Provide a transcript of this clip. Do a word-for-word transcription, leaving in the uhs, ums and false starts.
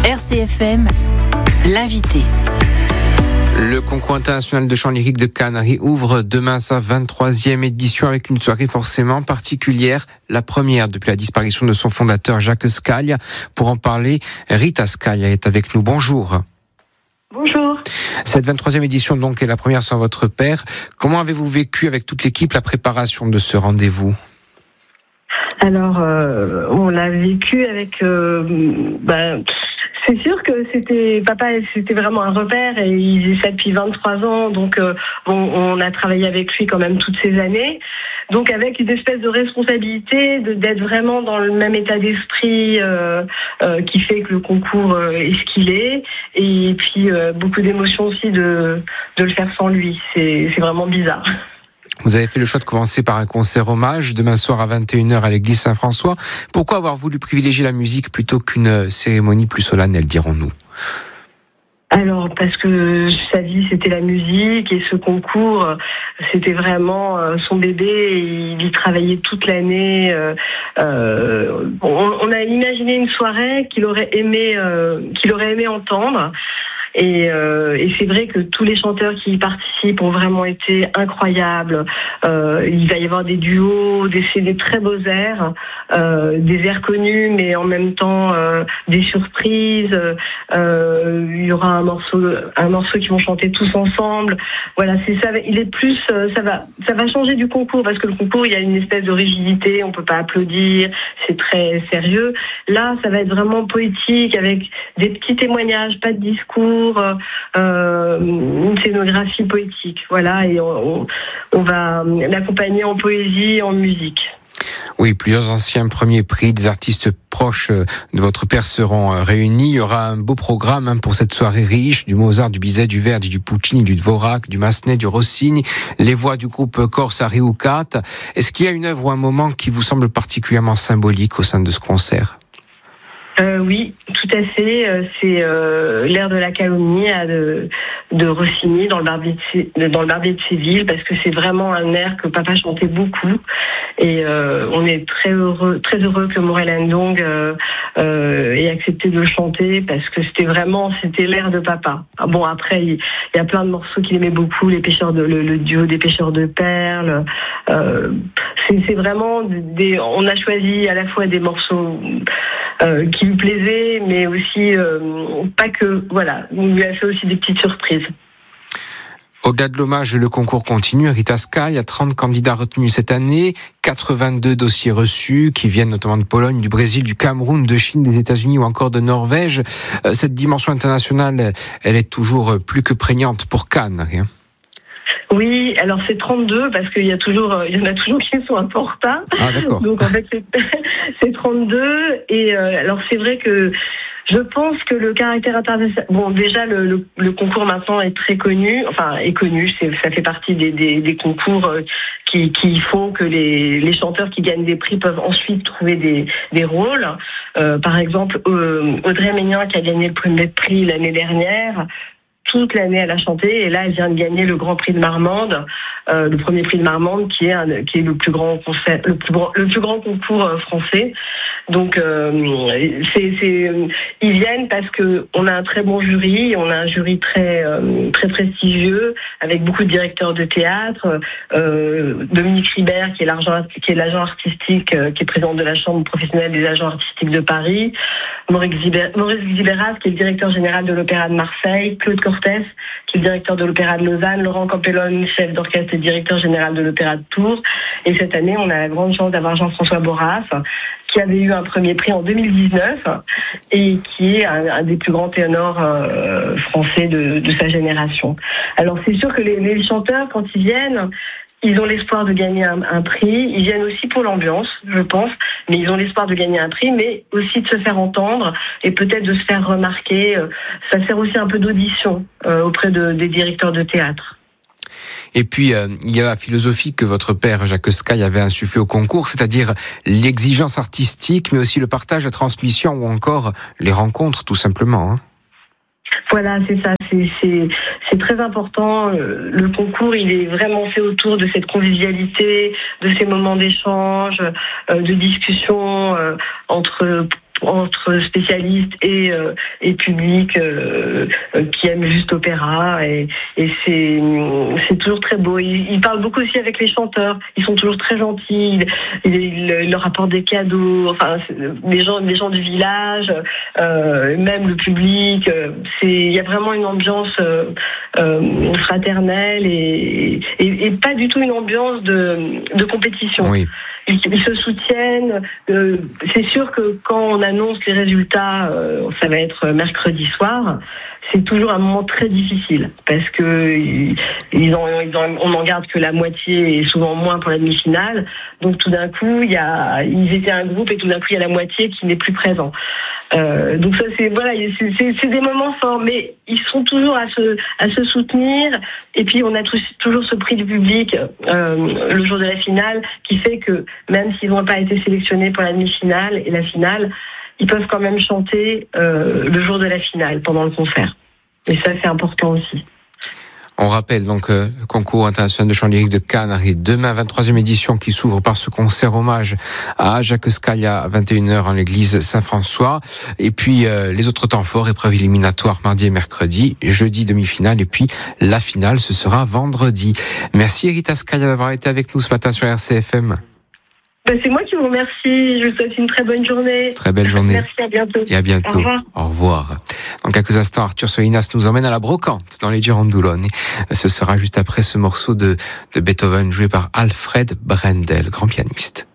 R C F M, l'invité. Le concours international de chant lyrique de Cannes ouvre demain sa vingt-troisième édition avec une soirée forcément particulière, la première depuis la disparition de son fondateur Jacques Scaglia. Pour en parler, Rita Scaglia est avec nous. Bonjour. Bonjour. Cette vingt-troisième édition donc est la première sans votre père. Comment avez-vous vécu avec toute l'équipe la préparation de ce rendez-vous ? Alors, euh, on l'a vécu avec... Euh, ben, c'est sûr que c'était papa, c'était vraiment un repère et il faisait ça depuis vingt-trois ans, donc euh, on, on a travaillé avec lui quand même toutes ces années. Donc avec une espèce de responsabilité de, d'être vraiment dans le même état d'esprit euh, euh, qui fait que le concours euh, est ce qu'il est, et puis euh, beaucoup d'émotions aussi de, de le faire sans lui. C'est, c'est vraiment bizarre. Vous avez fait le choix de commencer par un concert hommage demain soir à vingt et une heures à l'église Saint-François. Pourquoi avoir voulu privilégier la musique plutôt qu'une cérémonie plus solennelle, dirons-nous ? Alors, parce que sa vie, c'était la musique, et ce concours, c'était vraiment son bébé, et il y travaillait toute l'année. Euh, on, on a imaginé une soirée qu'il aurait aimé, euh, qu'il aurait aimé entendre. Et, euh, et c'est vrai que tous les chanteurs qui y participent ont vraiment été incroyables. Euh, il va y avoir des duos, des, des très beaux airs, euh, des airs connus, mais en même temps euh, des surprises. Euh, il y aura un morceau, un morceau qu'ils vont chanter tous ensemble. Voilà, c'est ça. Il est plus, ça va, ça va changer du concours, parce que le concours, il y a une espèce de rigidité. On peut pas applaudir, c'est très sérieux. Là, ça va être vraiment poétique, avec des petits témoignages, pas de discours. Euh, une scénographie poétique, voilà, et on, on va l'accompagner en poésie, en musique. Oui, plusieurs anciens premiers prix, des artistes proches de votre père seront réunis. Il y aura un beau programme pour cette soirée riche, du Mozart, du Bizet, du Verdi, du Puccini, du Dvorak, du Massenet, du Rossini, les voix du groupe corse Ariucat. Est-ce qu'il y a une œuvre ou un moment qui vous semble particulièrement symbolique au sein de ce concert ? Euh, oui, tout à fait. C'est euh, l'air de la calomnie de, de Rossini dans le Barbier de, dans le Barbier de Séville, parce que c'est vraiment un air que papa chantait beaucoup, et euh, on est très heureux, très heureux que Morel Ndong euh, euh, ait accepté de le chanter, parce que c'était vraiment c'était l'air de papa. Bon, après il y a plein de morceaux qu'il aimait beaucoup, les pêcheurs de le, le duo des pêcheurs de perles. Euh, c'est, c'est vraiment des. On a choisi à la fois des morceaux euh, qui lui plaisait, mais aussi euh, pas que, voilà, on lui a fait aussi des petites surprises. Au-delà de l'hommage, le concours continue. Rita Scaglia, il y a trente candidats retenus cette année, quatre-vingt-deux dossiers reçus qui viennent notamment de Pologne, du Brésil, du Cameroun, de Chine, des États-Unis ou encore de Norvège. Cette dimension internationale, elle est toujours plus que prégnante pour Cannes. Hein. Oui, alors c'est trente-deux, parce qu'il y a toujours, il y en a toujours qui sont un peu en retard. Ah, d'accord. Donc en fait c'est, c'est trente-deux, et euh, alors c'est vrai que je pense que le caractère international, bon déjà le, le, le concours maintenant est très connu, enfin est connu, c'est, ça fait partie des, des, des concours qui, qui font que les, les chanteurs qui gagnent des prix peuvent ensuite trouver des, des rôles. Euh, par exemple, euh, Audrey Ménian, qui a gagné le premier prix l'année dernière, toute l'année elle a chanté, et là elle vient de gagner le Grand Prix de Marmande, euh, le premier prix de Marmande, qui est un, qui est le plus grand concert, le plus grand, le plus grand concours euh, français. Donc euh, c'est, c'est ils viennent parce que on a un très bon jury, on a un jury très euh, très prestigieux, avec beaucoup de directeurs de théâtre, euh, Dominique Ribert qui est l'agent qui est l'agent artistique, euh, qui est président de la Chambre professionnelle des agents artistiques de Paris, Maurice Ziber, Maurice Ziberas qui est le directeur général de l'Opéra de Marseille, Claude Cortès, qui est le directeur de l'Opéra de Lausanne, Laurent Campellone, chef d'orchestre et directeur général de l'Opéra de Tours. Et cette année, on a la grande chance d'avoir Jean-François Borras, qui avait eu un premier prix en deux mille dix-neuf et qui est un, un des plus grands ténors euh, français de, de sa génération. Alors c'est sûr que les, les chanteurs, quand ils viennent, ils ont l'espoir de gagner un, un prix. Ils viennent aussi pour l'ambiance, je pense, mais ils ont l'espoir de gagner un prix, mais aussi de se faire entendre et peut-être de se faire remarquer. Ça sert aussi un peu d'audition euh, auprès de, des directeurs de théâtre. Et puis, euh, il y a la philosophie que votre père, Jacques Scaglia, avait insufflée au concours, c'est-à-dire l'exigence artistique, mais aussi le partage, la transmission ou encore les rencontres, tout simplement. Hein. Voilà, c'est ça, c'est, c'est, c'est très important. Le concours, il est vraiment fait autour de cette convivialité, de ces moments d'échange, de discussion entre entre spécialistes et, euh, et public euh, euh, qui aiment juste l'opéra. Et, et c'est, c'est toujours très beau. Ils, ils parlent beaucoup aussi avec les chanteurs. Ils sont toujours très gentils. Ils, ils, ils leur apportent des cadeaux. Enfin, les gens, les gens du village, euh, même le public. C'est, il y a vraiment une ambiance euh, euh, fraternelle et, et, et pas du tout une ambiance de, de compétition. Oui. Ils, ils se soutiennent. Euh, c'est sûr que quand on annonce les résultats, euh, ça va être mercredi soir. C'est toujours un moment très difficile parce que ils, ils ont, ils ont, on n'en garde que la moitié et souvent moins pour la demi-finale. Donc tout d'un coup, il y a, ils étaient un groupe et tout d'un coup, il y a la moitié qui n'est plus présent. Euh, donc ça, c'est voilà, c'est, c'est, c'est des moments forts, mais ils sont toujours à se, à se soutenir. Et puis on a tous, toujours ce prix du public euh, le jour de la finale qui fait que même s'ils n'ont pas été sélectionnés pour la demi-finale et la finale, ils peuvent quand même chanter euh, le jour de la finale pendant le concert. Et ça, c'est important aussi. On rappelle donc euh, le concours international de chant lyrique de Cannes arrive demain, vingt-troisième édition qui s'ouvre par ce concert hommage à Jacques Scalia à vingt et une heures en l'église Saint-François. Et puis euh, les autres temps forts, épreuves éliminatoires mardi et mercredi, jeudi demi-finale et puis la finale, ce sera vendredi. Merci Rita Scalia d'avoir été avec nous ce matin sur R C F M. Ben, c'est moi qui vous remercie. Je vous souhaite une très bonne journée. Très belle journée. Merci, à bientôt. Et à bientôt. Au revoir. Au revoir. Dans quelques instants, Arthur Solinas nous emmène à la brocante dans les Girondoulone. Ce sera juste après ce morceau de, de Beethoven joué par Alfred Brendel, grand pianiste.